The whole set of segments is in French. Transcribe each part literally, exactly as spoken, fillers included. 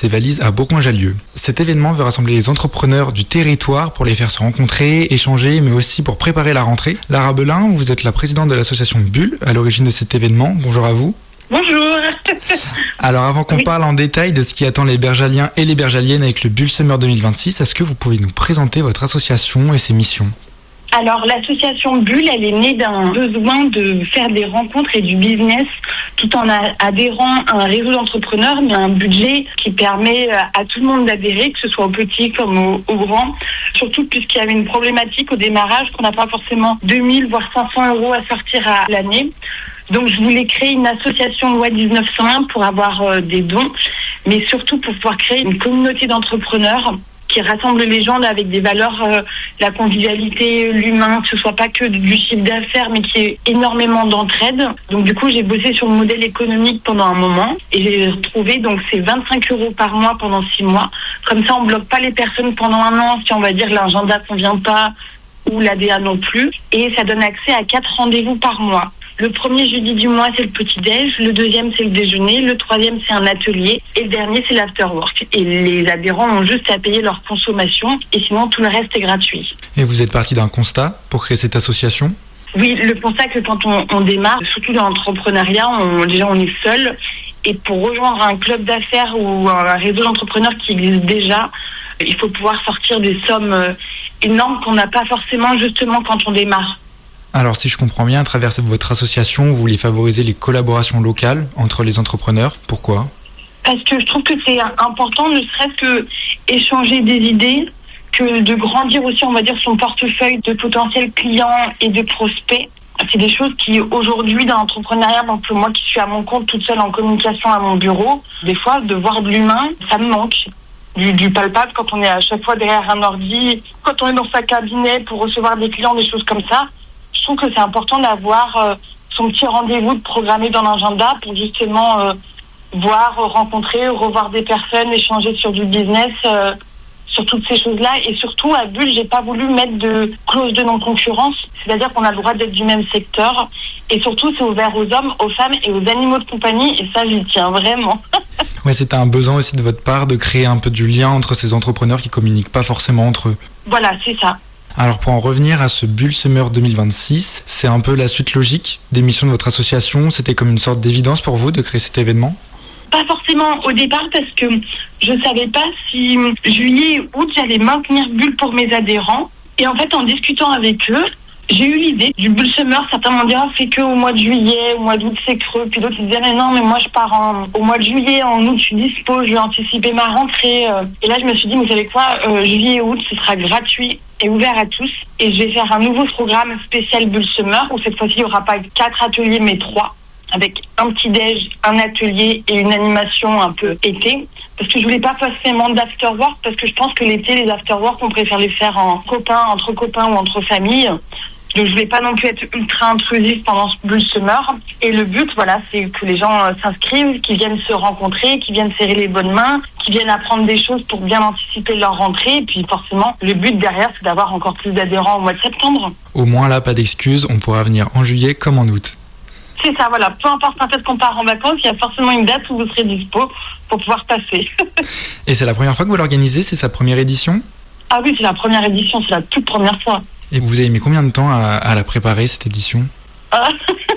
ses valises à Bourgoin-Jallieu. Cet événement veut rassembler les entrepreneurs du territoire pour les faire se rencontrer, échanger, mais aussi pour préparer la rentrée. Lara Belin, vous êtes la présidente de l'association Bulle, à l'origine de cet événement. Bonjour à vous. Bonjour. Alors avant qu'on oui. parle en détail de ce qui attend les Bergaliens et les Bergaliennes avec le Bulle Summer deux mille vingt-six, est-ce que vous pouvez nous présenter votre association et ses missions ? Alors l'association Bulle, elle est née d'un besoin de faire des rencontres et du business tout en adhérant à un réseau d'entrepreneurs, mais un budget qui permet à tout le monde d'adhérer, que ce soit aux petits comme aux, aux grands, surtout puisqu'il y avait une problématique au démarrage qu'on n'a pas forcément deux mille voire cinq cents euros à sortir à l'année. Donc je voulais créer une association loi dix-neuf cent un pour avoir euh, des dons, mais surtout pour pouvoir créer une communauté d'entrepreneurs qui rassemble les gens là, avec des valeurs, euh, la convivialité, l'humain, que ce soit pas que du chiffre d'affaires, mais qui est énormément d'entraide. Donc du coup, j'ai bossé sur le modèle économique pendant un moment et j'ai retrouvé donc c'est vingt-cinq euros par mois pendant six mois. Comme ça, on bloque pas les personnes pendant un an si on va dire l'agenda convient pas ou l'A D A non plus. Et ça donne accès à quatre rendez-vous par mois. Le premier jeudi du mois, c'est le petit-déj. Le deuxième, c'est le déjeuner. Le troisième, c'est un atelier. Et le dernier, c'est l'after-work. Et les adhérents ont juste à payer leur consommation. Et sinon, tout le reste est gratuit. Et vous êtes parti d'un constat pour créer cette association ? Oui, le constat que quand on, on démarre, surtout dans l'entrepreneuriat, on, déjà, on est seul. Et pour rejoindre un club d'affaires ou un réseau d'entrepreneurs qui existe déjà, il faut pouvoir sortir des sommes énormes qu'on n'a pas forcément justement quand on démarre. Alors si je comprends bien, à travers votre association, vous voulez favoriser les collaborations locales entre les entrepreneurs. Pourquoi ? Parce que je trouve que c'est important, ne serait-ce que échanger des idées, que de grandir aussi, on va dire, son portefeuille de potentiels clients et de prospects. C'est des choses qui, aujourd'hui, dans l'entrepreneuriat, donc moi qui suis à mon compte toute seule en communication à mon bureau, des fois, de voir de l'humain, ça me manque. Du, du palpable quand on est à chaque fois derrière un ordi, quand on est dans sa cabinet pour recevoir des clients, des choses comme ça. Je trouve que c'est important d'avoir euh, son petit rendez-vous de programmer dans l'agenda pour justement euh, voir, rencontrer, revoir des personnes, échanger sur du business, euh, sur toutes ces choses-là. Et surtout, à Bulle, j'ai pas voulu mettre de clause de non-concurrence, c'est-à-dire qu'on a le droit d'être du même secteur. Et surtout, c'est ouvert aux hommes, aux femmes et aux animaux de compagnie. Et ça, j'y tiens vraiment. Ouais, c'était un besoin aussi de votre part de créer un peu du lien entre ces entrepreneurs qui communiquent pas forcément entre eux. Voilà, c'est ça. Alors pour en revenir à ce Bulle Summer deux mille vingt-six, c'est un peu la suite logique des missions de votre association. C'était comme une sorte d'évidence pour vous de créer cet événement ? Pas forcément au départ parce que je ne savais pas si juillet et août j'allais maintenir Bulle pour mes adhérents. Et en fait en discutant avec eux, j'ai eu l'idée du Bulle Summer. Certains m'ont dit oh, c'est que au mois de juillet, au mois d'août c'est creux. Puis d'autres ils disaient mais non mais moi je pars en, au mois de juillet, en août je suis dispo, je vais anticiper ma rentrée. Et là je me suis dit mais vous savez quoi, euh, juillet et août ce sera gratuit et ouvert à tous. Et je vais faire un nouveau programme spécial Bulle Summer où cette fois-ci il n'y aura pas quatre ateliers mais trois, avec un petit déj, un atelier et une animation un peu été. Parce que je voulais pas forcément d'afterwork parce que je pense que l'été les afterwork on préfère les faire en copains, entre copains ou entre familles. Donc je voulais pas non plus être ultra intrusif pendant ce Bulle Summer. Et le but, voilà, c'est que les gens euh, s'inscrivent, qu'ils viennent se rencontrer, qu'ils viennent serrer les bonnes mains, qu'ils viennent apprendre des choses pour bien anticiper leur rentrée. Et puis forcément, le but derrière, c'est d'avoir encore plus d'adhérents au mois de septembre. Au moins là, pas d'excuses, on pourra venir en juillet comme en août. C'est ça, voilà. Peu importe quand est-ce qu'on part en vacances, il y a forcément une date où vous serez dispo pour pouvoir passer. Et c'est la première fois que vous l'organisez, c'est sa première édition ? Ah oui, c'est la première édition, c'est la toute première fois. Et vous avez mis combien de temps à, à la préparer, cette édition ? ah,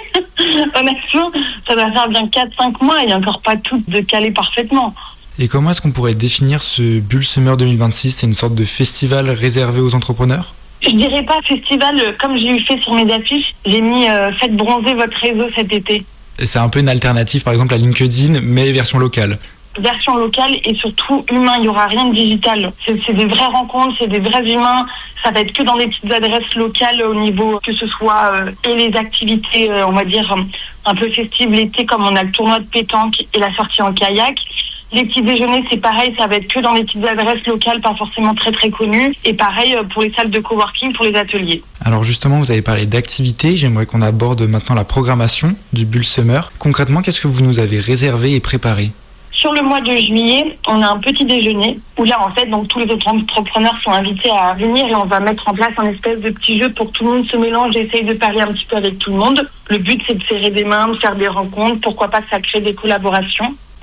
Honnêtement, ça va faire bien quatre cinq mois, il n'y a encore pas tout de calé parfaitement. Et comment est-ce qu'on pourrait définir ce Bulle Summer deux mille vingt-six ? C'est une sorte de festival réservé aux entrepreneurs ? Je dirais pas festival, comme j'ai eu fait sur mes affiches, j'ai mis euh, « Faites bronzer votre réseau cet été ». C'est un peu une alternative, par exemple, à LinkedIn, mais version locale. Version locale et surtout humain, il n'y aura rien de digital. C'est, c'est des vraies rencontres, c'est des vrais humains. Ça va être que dans des petites adresses locales au niveau que ce soit euh, et les activités, euh, on va dire, un peu festives l'été, comme on a le tournoi de pétanque et la sortie en kayak. Les petits déjeuners, c'est pareil, ça va être que dans des petites adresses locales, pas forcément très très connues. Et pareil pour les salles de coworking, pour les ateliers. Alors justement, vous avez parlé d'activités. J'aimerais qu'on aborde maintenant la programmation du Bulle Summer. Concrètement, qu'est-ce que vous nous avez réservé et préparé ? Sur le mois de juillet, on a un petit déjeuner où là, en fait, donc tous les autres entrepreneurs sont invités à venir et on va mettre en place un espèce de petit jeu pour que tout le monde se mélange et essaye de parler un petit peu avec tout le monde. Le but, c'est de serrer des mains, de faire des rencontres. Pourquoi pas que ça crée des collaborations.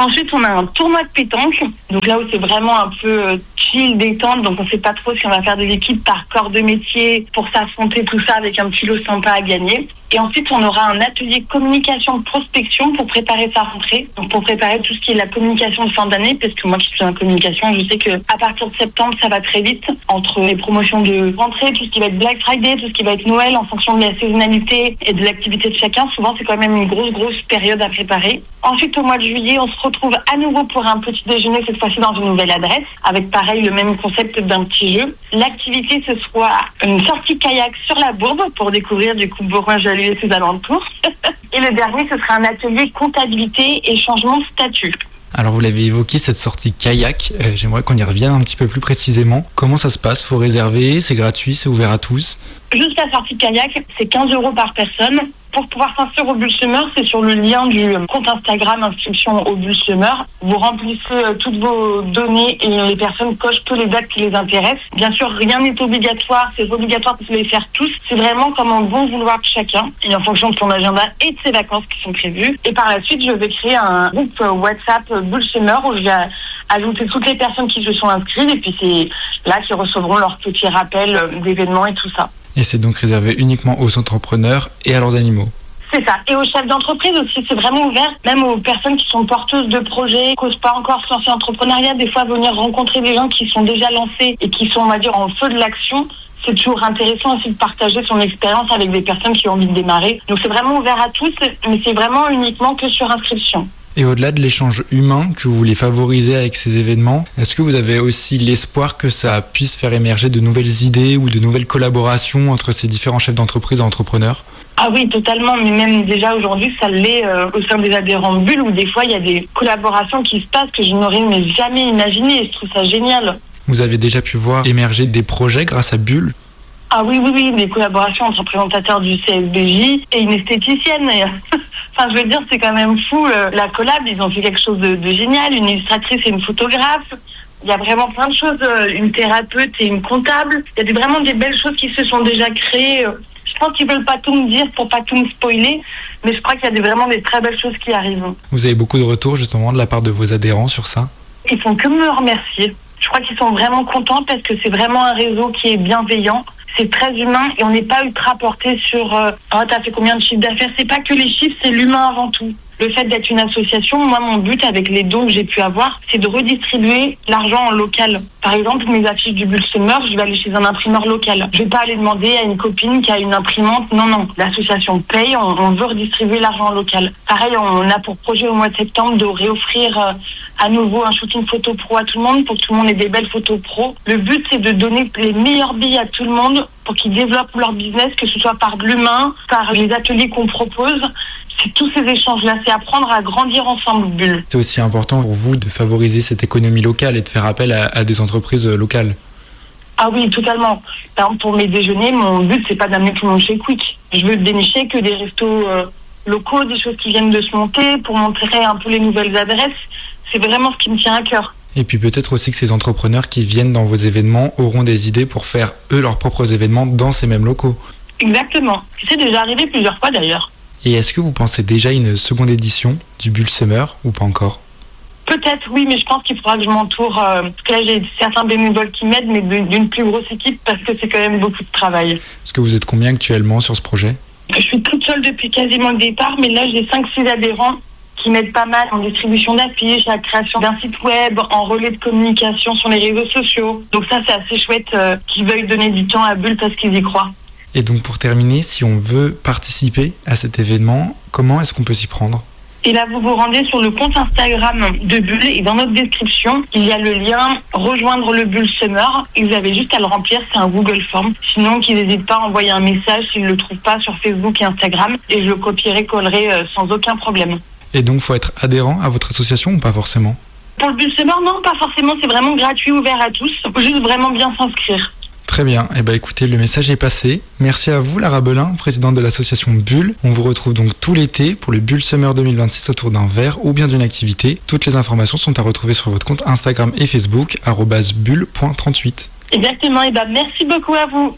Ensuite, on a un tournoi de pétanque. Donc là où c'est vraiment un peu chill, détente. Donc on ne sait pas trop si on va faire des équipes par corps de métier pour s'affronter tout ça avec un petit lot sympa à gagner. Et ensuite, on aura un atelier communication de prospection pour préparer sa rentrée. Donc pour préparer tout ce qui est la communication de fin d'année, parce que moi qui suis en communication, je sais que à partir de septembre, ça va très vite. Entre les promotions de rentrée, tout ce qui va être Black Friday, tout ce qui va être Noël, en fonction de la saisonnalité et de l'activité de chacun, souvent c'est quand même une grosse, grosse période à préparer. Ensuite, au mois de juillet, on se retrouve à nouveau pour un petit déjeuner, cette fois-ci dans une nouvelle adresse, avec pareil le même concept d'un petit jeu. L'activité, ce soit une sortie kayak sur la Bourbe pour découvrir du coup Bourgoin-Jallieu et ses alentours. Et le dernier, ce sera un atelier comptabilité et changement de statut. Alors vous l'avez évoqué, cette sortie kayak, euh, j'aimerais qu'on y revienne un petit peu plus précisément. Comment ça se passe? Faut réserver, c'est gratuit, c'est ouvert à tous? Juste la sortie kayak, c'est quinze euros par personne. Pour pouvoir s'inscrire au Bulle Summer, c'est sur le lien du compte Instagram inscription au Bulle Summer. Vous remplissez euh, toutes vos données et les personnes cochent toutes les dates qui les intéressent. Bien sûr, rien n'est obligatoire, c'est obligatoire de les faire tous. C'est vraiment comme un bon vouloir de chacun et en fonction de son agenda et de ses vacances qui sont prévues. Et par la suite, je vais créer un groupe WhatsApp Bulle Summer où je vais ajouter toutes les personnes qui se sont inscrites et puis c'est là qu'ils recevront leur petit rappel d'événements et tout ça. Et c'est donc réservé uniquement aux entrepreneurs et à leurs animaux. C'est ça. Et aux chefs d'entreprise aussi, c'est vraiment ouvert, même aux personnes qui sont porteuses de projets, qui n'osent pas encore se lancer en entrepreneuriat, des fois venir rencontrer des gens qui sont déjà lancés et qui sont, on va dire, en feu de l'action. C'est toujours intéressant aussi de partager son expérience avec des personnes qui ont envie de démarrer. Donc c'est vraiment ouvert à tous, mais c'est vraiment uniquement que sur inscription. Et au-delà de l'échange humain que vous voulez favoriser avec ces événements, est-ce que vous avez aussi l'espoir que ça puisse faire émerger de nouvelles idées ou de nouvelles collaborations entre ces différents chefs d'entreprise et entrepreneurs ? Ah oui, totalement, mais même déjà aujourd'hui, ça l'est euh, au sein des adhérents Bulle, où des fois, il y a des collaborations qui se passent que je n'aurais mais jamais imaginées, et je trouve ça génial. Vous avez déjà pu voir émerger des projets grâce à Bulle ? Ah oui, oui, oui, des collaborations entre présentateurs du C F B J et une esthéticienne. Enfin, je veux dire, c'est quand même fou, euh, la collab, ils ont fait quelque chose de, de génial, une illustratrice et une photographe. Il y a vraiment plein de choses, euh, une thérapeute et une comptable. Il y a des, vraiment des belles choses qui se sont déjà créées. Je pense qu'ils veulent pas tout me dire pour pas tout me spoiler, mais je crois qu'il y a des, vraiment des très belles choses qui arrivent. Vous avez beaucoup de retours justement de la part de vos adhérents sur ça ? Ils font que me remercier. Je crois qu'ils sont vraiment contents parce que c'est vraiment un réseau qui est bienveillant. C'est très humain et on n'est pas ultra porté sur euh, « Oh, t'as fait combien de chiffres d'affaires ?» C'est pas que les chiffres, c'est l'humain avant tout. Le fait d'être une association, moi, mon but avec les dons que j'ai pu avoir, c'est de redistribuer l'argent en local. Par exemple, mes affiches du Bulle Summer, je vais aller chez un imprimeur local. Je vais pas aller demander à une copine qui a une imprimante. Non, non. L'association paye, on, on veut redistribuer l'argent local. Pareil, on a pour projet au mois de septembre de réoffrir euh, à nouveau un shooting photo pro à tout le monde pour que tout le monde ait des belles photos pro. Le but, c'est de donner les meilleurs billes à tout le monde pour qu'ils développent leur business, que ce soit par l'humain, par les ateliers qu'on propose. C'est tous ces échanges-là, c'est apprendre à grandir ensemble, Bulle. C'est aussi important pour vous de favoriser cette économie locale et de faire appel à, à des entreprises locales. Ah oui, totalement. Par exemple, pour mes déjeuners, mon but, c'est pas d'amener tout le monde chez Quick. Je veux dénicher que des restos euh, locaux, des choses qui viennent de se monter, pour montrer un peu les nouvelles adresses. C'est vraiment ce qui me tient à cœur. Et puis peut-être aussi que ces entrepreneurs qui viennent dans vos événements auront des idées pour faire, eux, leurs propres événements dans ces mêmes locaux. Exactement. C'est déjà arrivé plusieurs fois, d'ailleurs. Et est-ce que vous pensez déjà à une seconde édition du Bulle Summer ou pas encore ? Peut-être, oui, mais je pense qu'il faudra que je m'entoure, euh, parce que là j'ai certains bénévoles qui m'aident, mais d'une plus grosse équipe, parce que c'est quand même beaucoup de travail. Est-ce que vous êtes combien actuellement sur ce projet ? Je suis toute seule depuis quasiment le départ, mais là j'ai cinq six adhérents qui m'aident pas mal en distribution d'affiches, la création d'un site web, en relais de communication sur les réseaux sociaux. Donc ça, c'est assez chouette euh, qu'ils veuillent donner du temps à Bulle parce qu'ils y croient. Et donc pour terminer, si on veut participer à cet événement, comment est-ce qu'on peut s'y prendre ? Et là, vous vous rendez sur le compte Instagram de Bulle et dans notre description, il y a le lien « Rejoindre le Bulle Summer » et vous avez juste à le remplir, c'est un Google Form. Sinon, qu'ils n'hésitent pas à envoyer un message s'ils ne le trouvent pas sur Facebook et Instagram et je le copierai, collerai sans aucun problème. Et donc, il faut être adhérent à votre association ou pas forcément ? Pour le Bulle Summer, non, pas forcément, c'est vraiment gratuit, ouvert à tous. Il faut juste vraiment bien s'inscrire. Très bien, eh ben écoutez, le message est passé. Merci à vous, Lara Belin, présidente de l'association Bulle. On vous retrouve donc tout l'été pour le Bulle Summer deux mille vingt-six autour d'un verre ou bien d'une activité. Toutes les informations sont à retrouver sur votre compte Instagram et Facebook, arobase bulle point trente-huit. Exactement, et ben merci beaucoup à vous.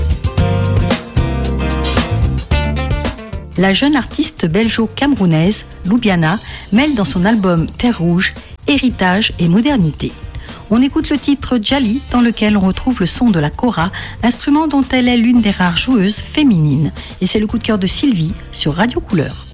La jeune artiste belgeo-camerounaise Loubiana, mêle dans son album Terre Rouge, héritage et modernité. On écoute le titre Djali, dans lequel on retrouve le son de la kora, instrument dont elle est l'une des rares joueuses féminines. Et c'est le coup de cœur de Sylvie sur Radio Couleur.